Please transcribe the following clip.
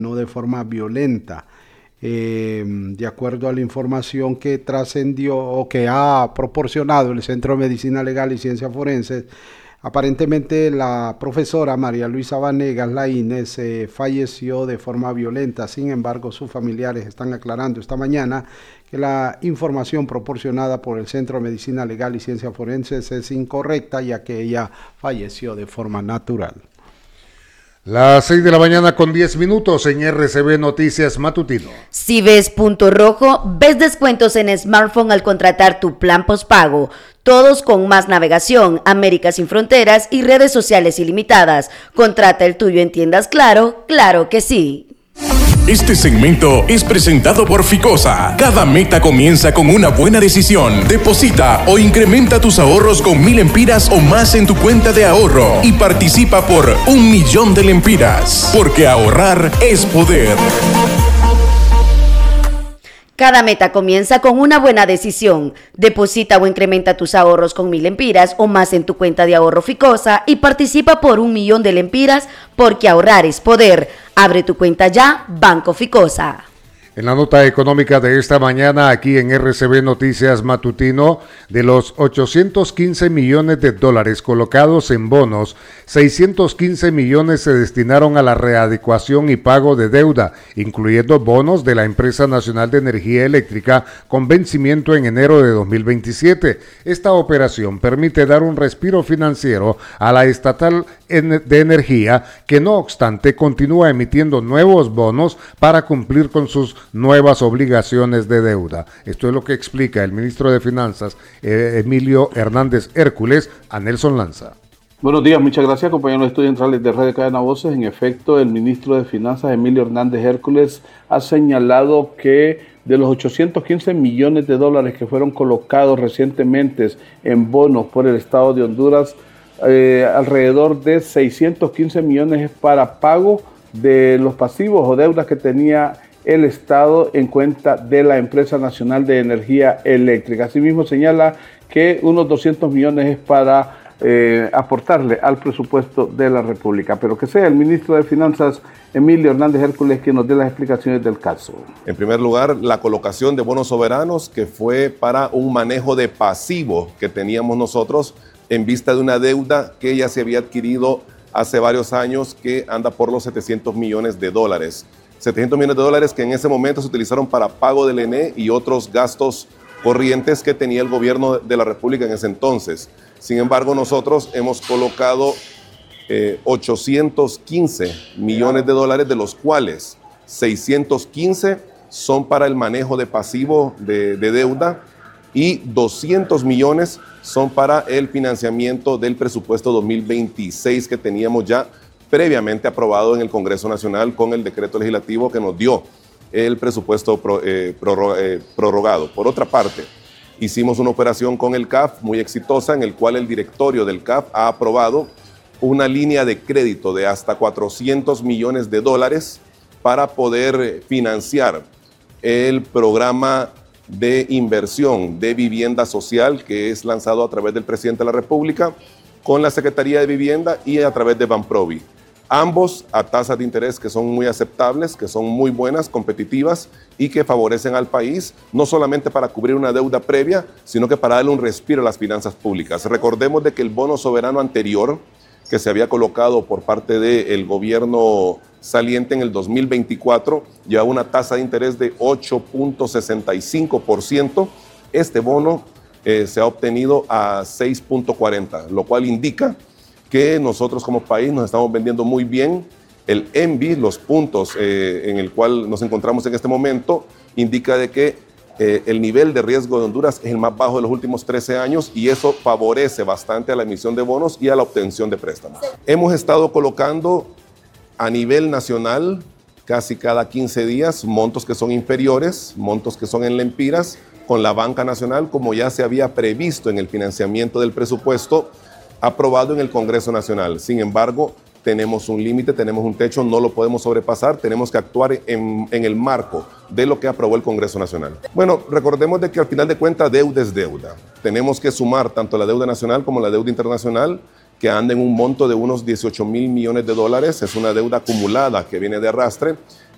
no de forma violenta. De acuerdo a la información que trascendió o que ha proporcionado el Centro de Medicina Legal y Ciencias Forenses, aparentemente la profesora María Luisa Vanegas Laínez falleció de forma violenta. Sin embargo, sus familiares están aclarando esta mañana que la información proporcionada por el Centro de Medicina Legal y Ciencias Forenses es incorrecta, ya que ella falleció de forma natural. Las 6 de la mañana con 10 minutos en RCB Noticias Matutino. Si ves punto rojo, ves descuentos en smartphone al contratar tu plan postpago. Todos con más navegación, América sin fronteras y redes sociales ilimitadas. Contrata el tuyo en tiendas Claro, claro que sí. Este segmento es presentado por Ficosa. Cada meta comienza con una buena decisión. Deposita o incrementa tus ahorros con 1000 lempiras o más en tu cuenta de ahorro y participa por 1.000.000 de lempiras. Porque ahorrar es poder. Cada meta comienza con una buena decisión. Deposita o incrementa tus ahorros con 1000 lempiras o más en tu cuenta de ahorro Ficosa y participa por 1.000.000 de lempiras, porque ahorrar es poder. Abre tu cuenta ya, Banco Ficosa. En la nota económica de esta mañana, aquí en RCB Noticias Matutino, de los 815 millones de dólares colocados en bonos, 615 millones se destinaron a la readecuación y pago de deuda, incluyendo bonos de la Empresa Nacional de Energía Eléctrica con vencimiento en enero de 2027. Esta operación permite dar un respiro financiero a la estatal de energía, que no obstante continúa emitiendo nuevos bonos para cumplir con sus nuevas obligaciones de deuda. Esto es lo que explica el ministro de Finanzas, Emilio Hernández Hércules, a Nelson Lanza. Buenos días, muchas gracias, compañeros estudiantes de Radio Cadena Voces. En efecto, el ministro de Finanzas, Emilio Hernández Hércules, ha señalado que de los 815 millones de dólares que fueron colocados recientemente en bonos por el Estado de Honduras, alrededor de 615 millones es para pago de los pasivos o deudas que tenía el Estado en cuenta de la Empresa Nacional de Energía Eléctrica. Asimismo, señala que unos 200 millones es para aportarle al presupuesto de la República. Pero que sea el ministro de Finanzas, Emilio Hernández Hércules, quien nos dé las explicaciones del caso. En primer lugar, la colocación de bonos soberanos, que fue para un manejo de pasivo que teníamos nosotros en vista de una deuda que ya se había adquirido hace varios años, que anda por los 700 millones de dólares. 700 millones de dólares que en ese momento se utilizaron para pago del ENE y otros gastos corrientes que tenía el gobierno de la República en ese entonces. Sin embargo, nosotros hemos colocado 815 millones de dólares, de los cuales 615 son para el manejo de pasivo de deuda y 200 millones son para el financiamiento del presupuesto 2026 que teníamos ya previamente aprobado en el Congreso Nacional con el decreto legislativo que nos dio el presupuesto prorrogado. Por otra parte, hicimos una operación con el CAF muy exitosa, en el cual el directorio del CAF ha aprobado una línea de crédito de hasta 400 millones de dólares para poder financiar el programa de inversión de vivienda social que es lanzado a través del presidente de la República con la Secretaría de Vivienda y a través de Banprovi. Ambos a tasas de interés que son muy aceptables, que son muy buenas, competitivas y que favorecen al país, no solamente para cubrir una deuda previa, sino que para darle un respiro a las finanzas públicas. Recordemos de que el bono soberano anterior, que se había colocado por parte del gobierno saliente en el 2024, lleva una tasa de interés de 8.65%. Este bono se ha obtenido a 6.40, lo cual indica que nosotros como país nos estamos vendiendo muy bien. El ENVI, los puntos en el cual nos encontramos en este momento, indica de que el nivel de riesgo de Honduras es el más bajo de los últimos 13 años y eso favorece bastante a la emisión de bonos y a la obtención de préstamos. Hemos estado colocando a nivel nacional casi cada 15 días montos que son inferiores, montos que son en lempiras, con la banca nacional, como ya se había previsto en el financiamiento del presupuesto aprobado en el Congreso Nacional. Sin embargo, tenemos un límite, tenemos un techo, no lo podemos sobrepasar, tenemos que actuar en el marco de lo que aprobó el Congreso Nacional. Bueno, recordemos de que al final de cuentas deuda es deuda. Tenemos que sumar tanto la deuda nacional como la deuda internacional, que anda en un monto de unos 18 mil millones de dólares. Es una deuda acumulada que viene de arrastre.